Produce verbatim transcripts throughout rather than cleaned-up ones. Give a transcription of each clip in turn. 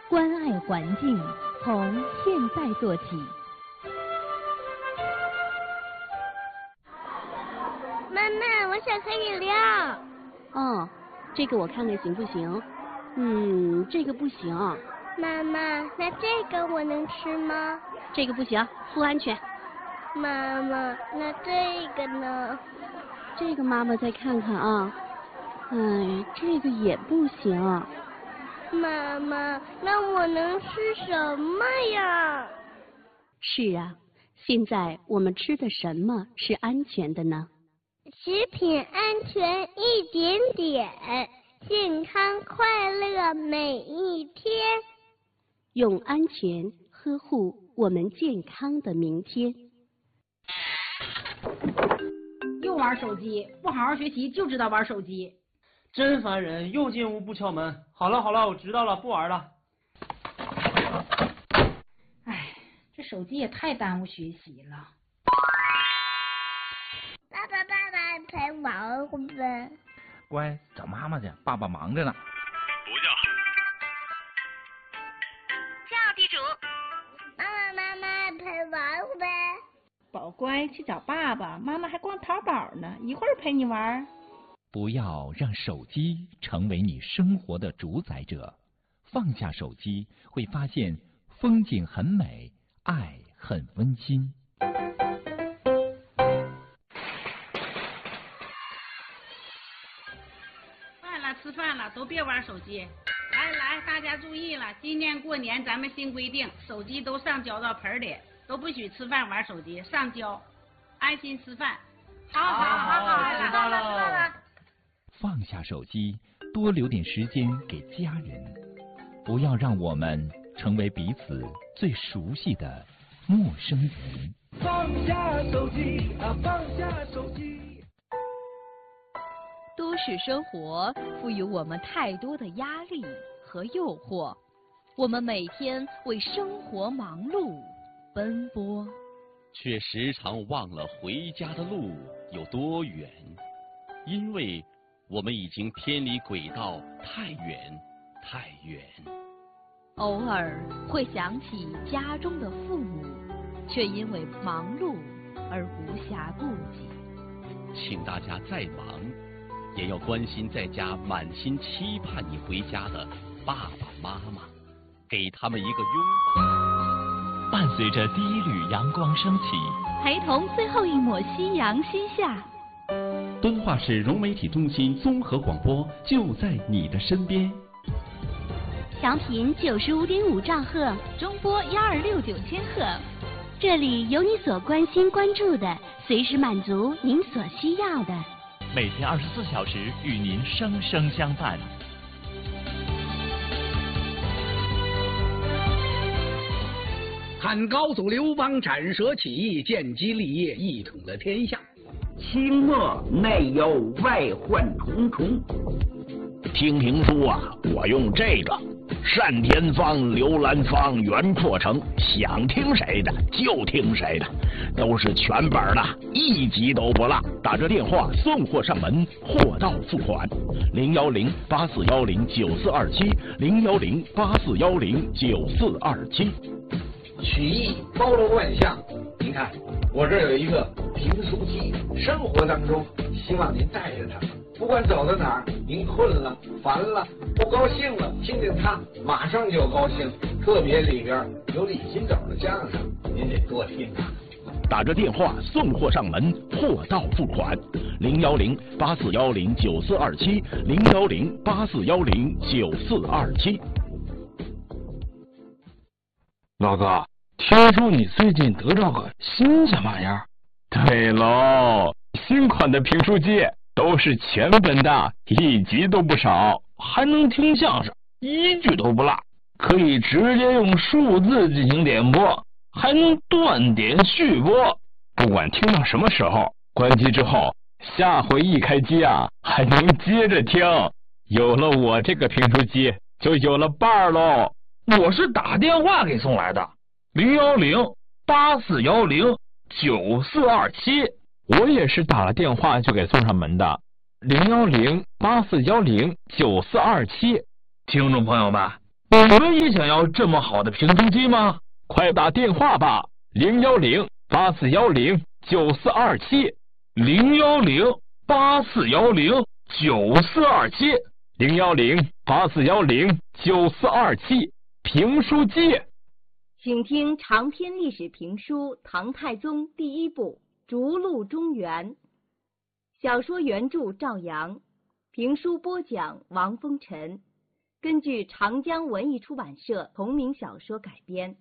关爱环境，从现在做起。 妈妈，我想喝饮料。 哦，这个我看看行不行？嗯，这个不行。 妈妈，那这个我能吃吗？ 这个不行，不安全。 妈妈，那这个呢？ 这个妈妈再看看啊。哎，这个也不行。 妈妈，那我能吃什么呀？ 是啊，现在我们吃的什么是安全的呢？ 食品安全一点点，健康快乐每一天。 用安全呵护我们健康的明天。 又玩手机，不好好学习就知道玩手机， 真烦人！又进屋不敲门。好了好了，我知道了，不玩了。 哎，这手机也太耽误学习了。 爸爸爸爸陪玩会呗。 乖，找妈妈去，爸爸忙着呢。 不叫。 叫地主。妈妈妈妈陪玩会呗。 宝乖，去找爸爸，妈妈还逛淘宝呢，一会儿陪你玩。 不要让手机成为你生活的主宰者，放下手机，会发现风景很美，爱很温馨。 饭了，吃饭了，都别玩手机。来来，大家注意了，今年过年咱们新规定，手机都上交到盆里，都不许吃饭玩手机，上交，安心吃饭。好好好好， 知道了。 放下手机，多留点时间给家人，不要让我们成为彼此最熟悉的陌生人。 放下手机啊，放下手机。 都市生活赋予我们太多的压力和诱惑，我们每天为生活忙碌奔波， 却时常忘了回家的路有多远，因为我们已经偏离轨道太远太远。 偶尔会想起家中的父母，却因为忙碌而无暇顾及。 请大家再忙，也要关心在家满心期盼你回家的爸爸妈妈，给他们一个拥抱。 伴随着第一缕阳光升起， 陪同最后一抹夕阳西下。 敦化市融媒体中心综合广播就在你的身边。 调频九十五点五兆赫， 中波幺二六九千赫。 这里有你所关心关注的，随时满足您所需要的。 每天二十四小时与您生生相伴。 汉高祖刘邦斩蛇起义，建基立业，一统了天下。 清末内忧外患重重。 听评书啊，我用这个单田芳、刘兰芳、袁阔成，想听谁的就听谁的，都是全本的，一集都不落。打这电话送货上门，货到付款。零幺零八四幺零九四二七，零幺零八四幺零九四二七。 曲艺包罗万象，您看我这儿有一个评书机，生活当中希望您带着它，不管走到哪儿，您困了、烦了、不高兴了，听听它，马上就高兴。特别里边有李金斗的相声，您得多听啊。 打着电话送货上门，货到付款。零幺零八四幺零九四二七，零幺零八四幺零九四二七。 老哥，听说你最近得着个新鲜玩意儿？ 对喽，新款的评书机都是全本的，一集都不少， 还能听相声，一句都不落，可以直接用数字进行点播，还能断点续播， 不管听到什么时候，关机之后，下回一开机啊，还能接着听。有了我这个评书机，就有了伴儿喽。 我是打电话给送来的，零幺零八四幺零九四二七。 我也是打了电话就给送上门的，零幺零八四幺零九四二七。 听众朋友们， 你们也想要这么好的评书机吗？快打电话吧，零幺零八四幺零九四二七，零幺零八四幺零九四二七，零幺零八四幺零九四二七，评书机。 请听长篇历史评书《唐太宗》第一部《逐鹿中原》，小说原著赵阳，评书播讲王风尘，根据长江文艺出版社同名小说改编。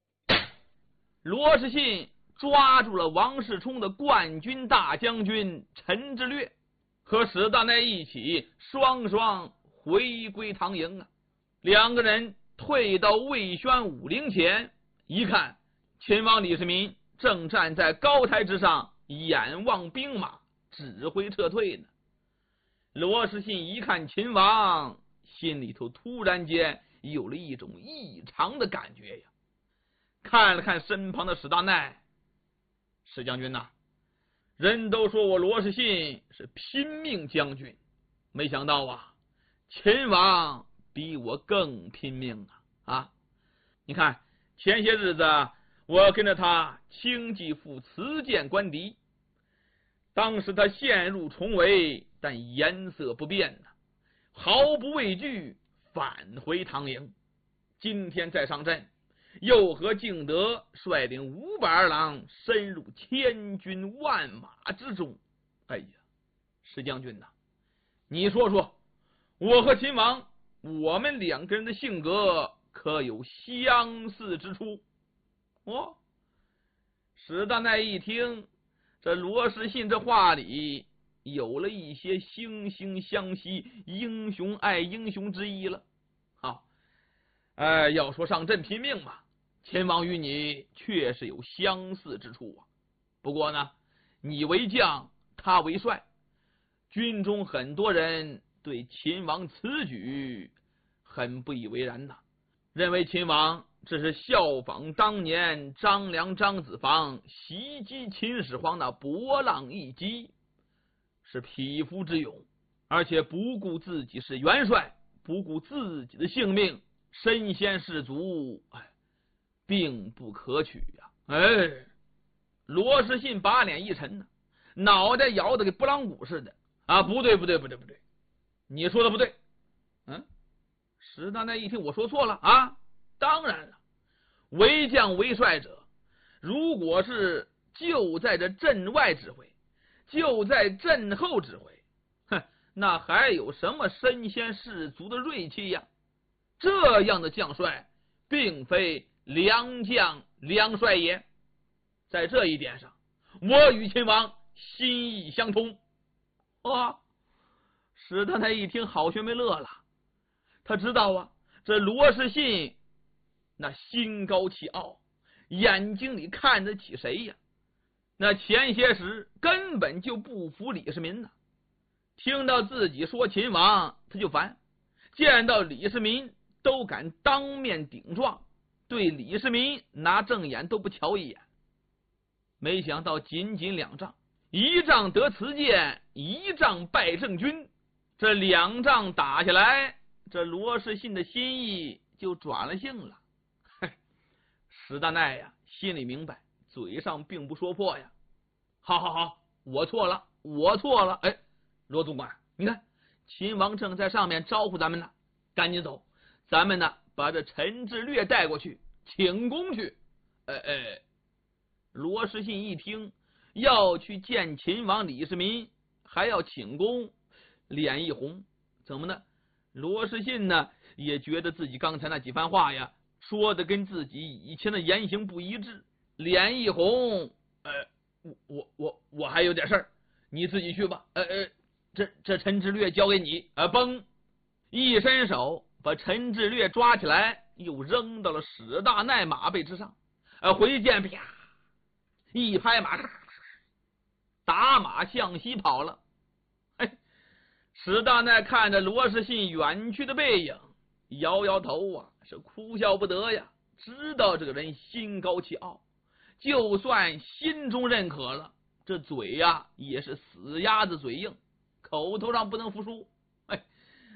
罗士信抓住了王世充的冠军大将军陈之略，和史大内一起双双回归唐营啊！两个人退到魏宣武陵前，一看秦王李世民正站在高台之上，眼望兵马，指挥撤退呢。罗士信一看秦王，心里头突然间有了一种异常的感觉呀。看了看身旁的史大内，史将军呐、啊，人都说我罗士信是拼命将军，没想到啊，秦王比我更拼命啊！啊，你看前些日子我跟着他轻骑赴慈剑观敌，当时他陷入重围，但颜色不变呢，毫不畏惧，返回唐营。今天再上阵，又和敬德率领五百二郎深入千军万马之中。哎呀，石将军呐、啊，你说说，我和秦王，我们两个人的性格可有相似之处？哦，史大内一听这罗士信这话里有了一些惺惺相惜、英雄爱英雄之意了。好，呃，要说上阵拼命嘛，秦王与你确实有相似之处啊。不过呢，你为将，他为帅，军中很多人对秦王此举很不以为然呐，认为秦王这是效仿当年张良、张子房袭击秦始皇的博浪一击，是匹夫之勇，而且不顾自己是元帅，不顾自己的性命，身先士卒，哎，并不可取呀、啊！哎，罗士信把脸一沉呢，脑袋摇得跟拨浪鼓似的啊！不对，不对，不对，不对，你说的不对。嗯，史大内一听我说错了啊！当然了，为将为帅者，如果是就在这阵外指挥，就在阵后指挥，哼，那还有什么身先士卒的锐气呀？这样的将帅并非良将良帅也。在这一点上，我与秦王心意相通。啊，史大内一听好学没乐了，他知道啊，这罗士信那心高气傲，眼睛里看得起谁呀？那前些时根本就不服李世民呢，听到自己说秦王他就烦，见到李世民都敢当面顶撞，对李世民拿正眼都不瞧一眼。没想到仅仅两仗，一仗得慈剑，一仗败郑军，这两仗打下来，这罗士信的心意就转了性了。史大内呀，心里明白，嘴上并不说破呀。好好好，我错了，我错了。哎，罗总管，你看秦王正在上面招呼咱们呢，赶紧走，咱们呢把这陈志略带过去请功去。哎哎，罗士信一听要去见秦王李世民，还要请功，脸一红。怎么呢？罗士信呢也觉得自己刚才那几番话呀，说的跟自己以前的言行不一致，脸一红。呃，我我我我还有点事儿，你自己去吧。呃呃，这这陈志略交给你。啊，嘣，一伸手把陈志略抓起来，又扔到了史大内马背之上。呃，回剑啪一拍马，打马向西跑了。哎，史大内看着罗士信远去的背影，摇摇头啊，是哭笑不得呀。知道这个人心高气傲，就算心中认可了，这嘴呀也是死鸭子嘴硬，口头上不能服输。哎，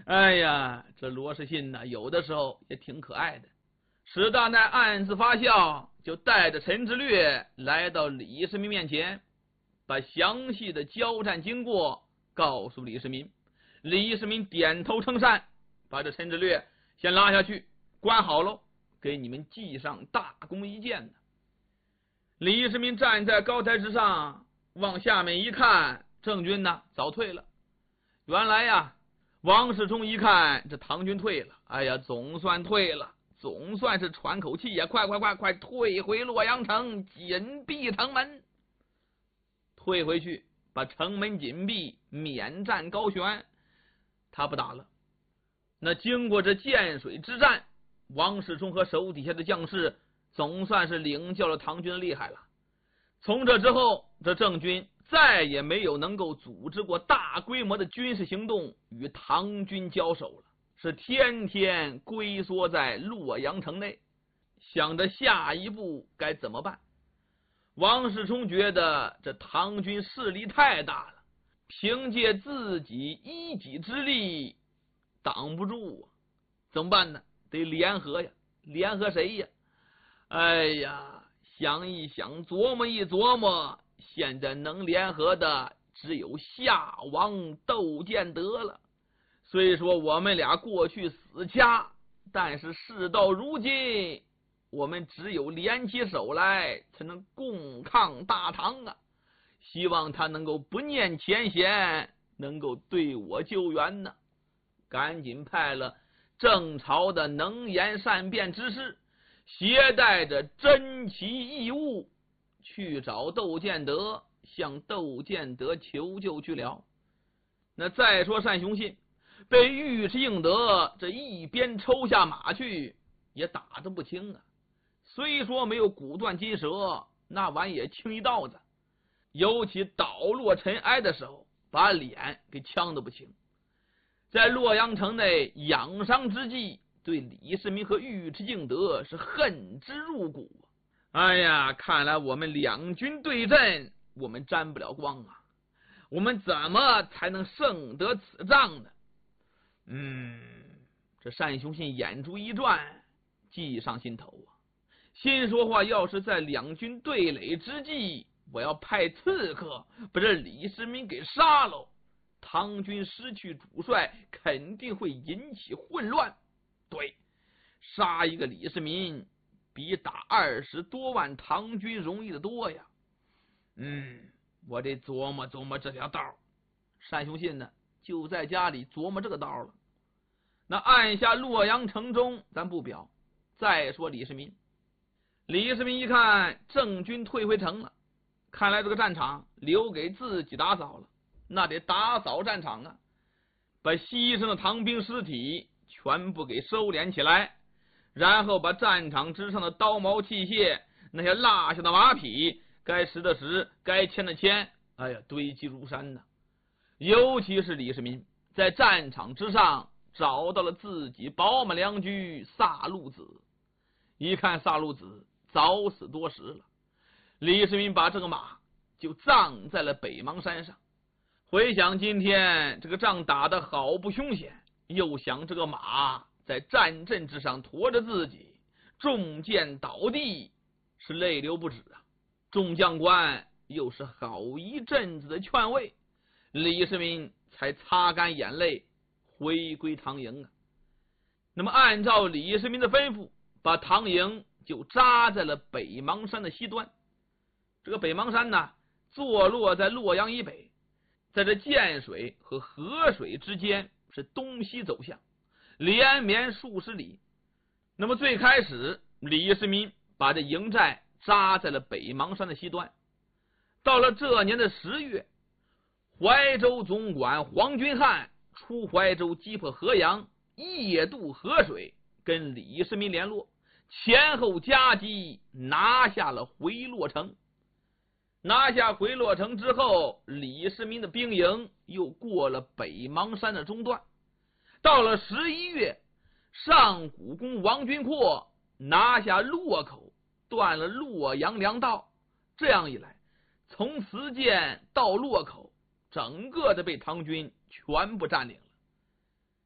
哎呀，这罗世信呢，有的时候也挺可爱的。史大奈暗自发笑，就带着陈志略来到李世民面前，把详细的交战经过告诉李世民。李世民点头称善，把这陈志略先拉下去，关好喽，给你们记上大功一件呢。李世民站在高台之上，往下面一看，郑军呢早退了。原来呀，王世充一看这唐军退了，哎呀，总算退了，总算是喘口气呀！快快快快，退回洛阳城，紧闭城门。退回去，把城门紧闭，免战高悬。他不打了。那经过这建水之战，王世充和手底下的将士总算是领教了唐军的厉害了。从这之后，这郑军再也没有能够组织过大规模的军事行动与唐军交手了，是天天龟缩在洛阳城内，想着下一步该怎么办。王世充觉得这唐军势力太大了，凭借自己一己之力挡不住啊，怎么办呢？得联合呀，联合谁呀？哎呀，想一想，琢磨一琢磨，现在能联合的只有夏王窦建德了。虽说我们俩过去死掐，但是事到如今，我们只有联起手来，才能共抗大唐啊！希望他能够不念前嫌，能够对我救援呢。赶紧派了郑朝的能言善辩之士，携带着珍奇异物去找窦建德，向窦建德求救去了。那再说单雄信被尉迟敬德这一边抽下马去，也打得不轻啊。虽说没有骨断筋折，那玩意也轻一道子。尤其倒落尘埃的时候，把脸给呛得不轻。在洛阳城内养伤之际，对李世民和尉迟敬德是恨之入骨。哎呀，看来我们两军对阵，我们沾不了光啊！我们怎么才能胜得此仗呢？嗯，这单雄信眼珠一转，计上心头啊，心说话，要是在两军对垒之际，我要派刺客把这李世民给杀了，唐军失去主帅，肯定会引起混乱。对，杀一个李世民比打二十多万唐军容易的多呀。嗯，我得琢磨琢磨这条道。单雄信呢，就在家里琢磨这个道了。那按下洛阳城中咱不表，再说李世民。李世民一看郑军退回城了，看来这个战场留给自己打扫了，那得打扫战场啊，把牺牲的唐兵尸体全部给收敛起来，然后把战场之上的刀矛器械，那些落下的马匹，该拾的拾，该迁的迁，哎呀，堆积如山呐。尤其是李世民在战场之上找到了自己宝马良驹萨路子，一看萨路子早死多时了，李世民把这个马就葬在了北邙山上。回想今天这个仗打得好不凶险，又想这个马在战阵之上驮着自己，中箭倒地，是泪流不止啊。众将官又是好一阵子的劝慰，李世民才擦干眼泪回归唐营啊。那么按照李世民的吩咐，把唐营就扎在了北邙山的西端。这个北邙山呢，坐落在洛阳以北，在这建水和河水之间是东西走向，连绵数十里。那么最开始李世民把这营寨扎在了北邙山的西端。到了这年的十月，怀州总管黄君汉出怀州击破河阳，夜渡河水，跟李世民联络，前后夹击，拿下了回洛城。拿下回洛城之后，李世民的兵营又过了北邙山的中段。到了十一月，上古公王君阔拿下洛口，断了洛阳粮道。这样一来，从慈涧到洛口，整个的被唐军全部占领了。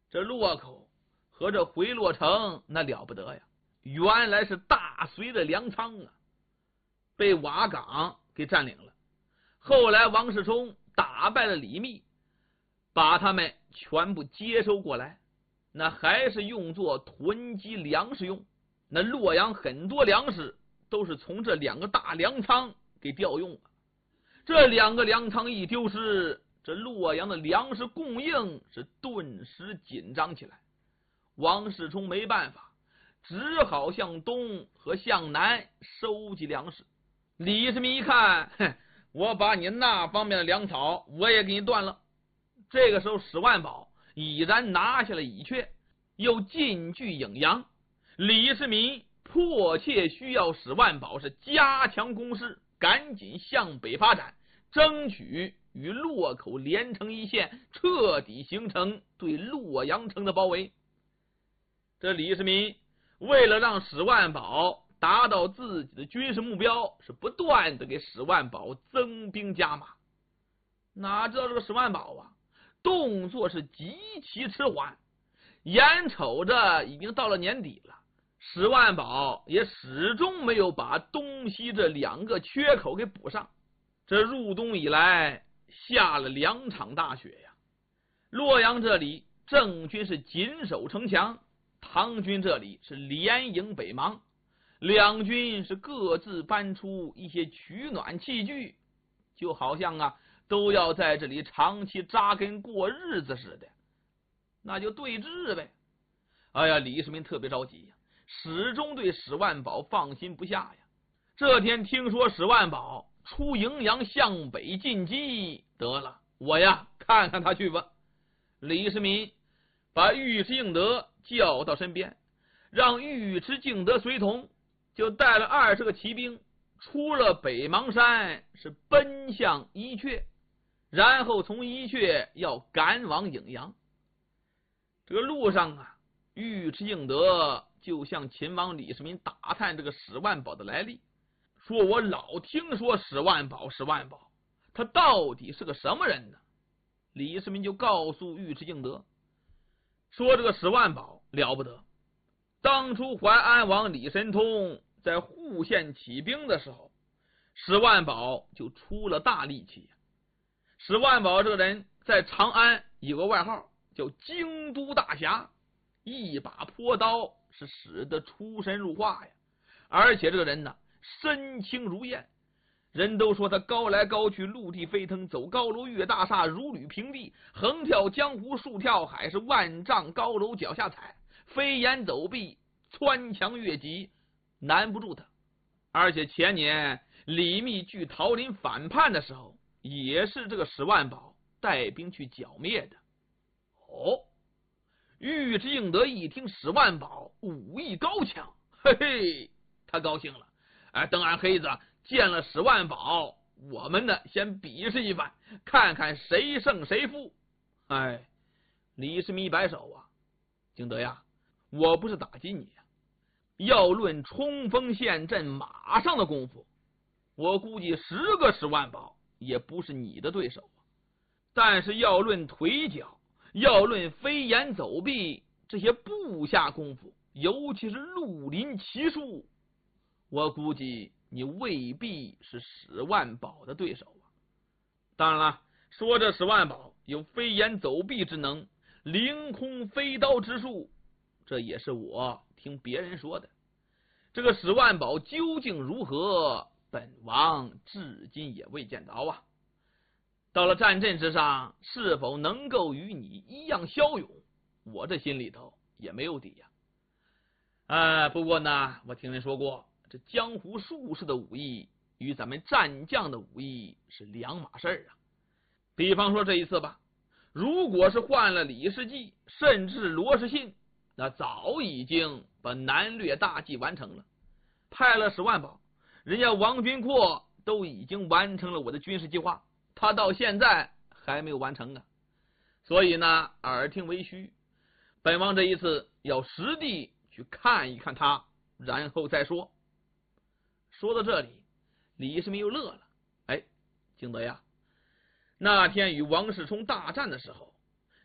这洛口和这回洛城那了不得呀，原来是大隋的粮仓啊，被瓦岗给占领了。后来王世充打败了李密，把他们全部接收过来，那还是用作囤积粮食用。那洛阳很多粮食都是从这两个大粮仓给调用了。这两个粮仓一丢失，这洛阳的粮食供应是顿时紧张起来。王世充没办法，只好向东和向南收集粮食。李世民一看，哼，我把你那方面的粮草我也给你断了。这个时候史万宝已然拿下了乙阙，又进据颍阳。李世民迫切需要史万宝是加强攻势，赶紧向北发展，争取与洛口连成一线，彻底形成对洛阳城的包围。这李世民为了让史万宝达到自己的军事目标，是不断的给史万宝增兵加马。哪知道这个史万宝啊，动作是极其迟缓，眼瞅着已经到了年底了，史万宝也始终没有把东西这两个缺口给补上。这入冬以来下了两场大雪呀，洛阳这里郑军是紧守城墙，唐军这里是连营北邙，两军是各自搬出一些取暖器具，就好像啊都要在这里长期扎根过日子似的，那就对峙呗。哎呀，李世民特别着急呀，始终对史万宝放心不下呀。这天听说史万宝出荥阳向北进击，得了，我呀看看他去吧。李世民把尉迟敬德叫到身边，让尉迟敬德随同，就带了二十个骑兵出了北邙山，是奔向伊阙，然后从伊阙要赶往颍阳。这个路上啊，尉迟敬德就向秦王李世民打探这个史万宝的来历，说我老听说史万宝史万宝他到底是个什么人呢？李世民就告诉尉迟敬德说，这个史万宝了不得，当初淮安王李神通在户县起兵的时候，史万宝就出了大力气。史万宝这个人在长安有个外号叫京都大侠，一把泼刀是使得出神入化呀，而且这个人呢身轻如燕，人都说他高来高去，陆地飞腾，走高楼越大厦，如履平地，横跳江湖，竖跳海，是万丈高楼脚下踩，飞檐走壁，穿墙越脊，难不住他。而且前年李密据桃林反叛的时候，也是这个史万宝带兵去剿灭的。哦，尉迟敬德一听史万宝武艺高强，嘿嘿，他高兴了。哎，邓安黑子见了史万宝，我们呢先比试一番，看看谁胜谁负。哎，李世民一摆手啊，敬德呀，我不是打击你呀，要论冲锋陷阵马上的功夫，我估计十个史万宝也不是你的对手啊。但是要论腿脚，要论飞檐走壁这些部下功夫，尤其是绿林骑术，我估计你未必是史万宝的对手啊。当然了，说这史万宝有飞檐走壁之能，凌空飞刀之术，这也是我听别人说的。这个史万宝究竟如何，本王至今也未见到啊。到了战阵之上，是否能够与你一样骁勇，我这心里头也没有底呀。呃，不过呢，我听人说过，这江湖术士的武艺与咱们战将的武艺是两码事啊。比方说这一次吧，如果是换了李世济甚至罗士信，那早已经把南掠大计完成了。派了史万宝，人家王君阔都已经完成了我的军事计划，他到现在还没有完成啊。所以呢，耳听为虚，本王这一次要实地去看一看他，然后再说。说到这里，李世民又乐了。哎，敬德呀，那天与王世充大战的时候，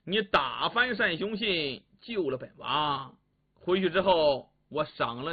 你打翻单雄信，救了本王，回去之后我赏了